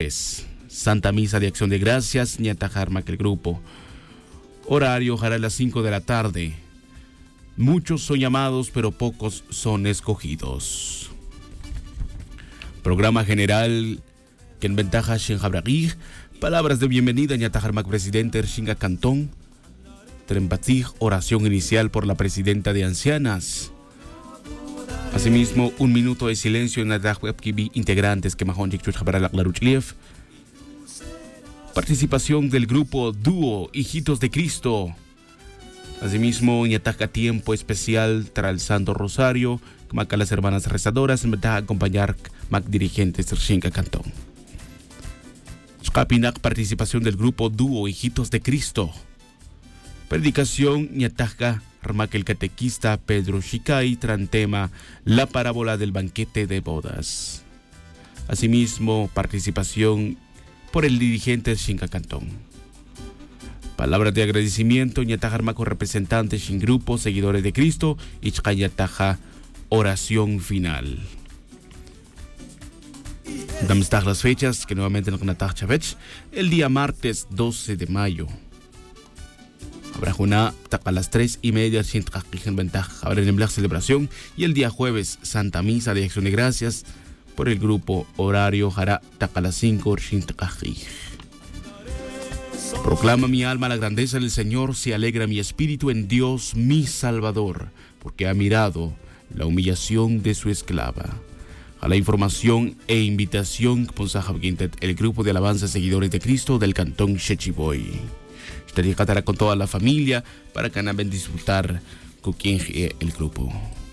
jueves. Santa Misa de Acción de Gracias, ñatajarma que el grupo. Horario ojalá a las 5 de la tarde. Muchos son llamados, pero pocos son escogidos. Programa general que en ventaja Shenjabragig. Palabras de bienvenida ñatajarma presidente Shinga Cantón. Trembatzig, oración inicial por la presidenta de ancianas. Asimismo, 1 minuto de silencio en la webkibi integrantes que mahon participación del grupo dúo Hijitos de Cristo. Asimismo, ñataca tiempo especial tras el Santo Rosario, que las hermanas rezadoras me da acompañar mac dirigentes de Shinga Cantón. Skapinak participación del grupo dúo Hijitos de Cristo. Predicación ñataca Armac el catequista Pedro Shicay trantema la parábola del banquete de bodas. Asimismo, participación por el dirigente Shinga Cantón. Palabras de agradecimiento ñataja Armaco representantes sin grupo, seguidores de Cristo y ñataja oración final. Damos las fechas que nuevamente nos natach el día martes 12 de mayo. Habrá una a las 3:30 sin ventaja. Habrá en celebración y el día jueves Santa Misa de Acción de Gracias por el grupo horario hará a las 5 sin. Proclama mi alma la grandeza del Señor, se alegra mi espíritu en Dios mi Salvador, porque ha mirado la humillación de su esclava. A la información e invitación el grupo de alabanza seguidores de Cristo del Cantón Chechiboy. Estaría con toda la familia para que puedan disfrutar con quien el grupo.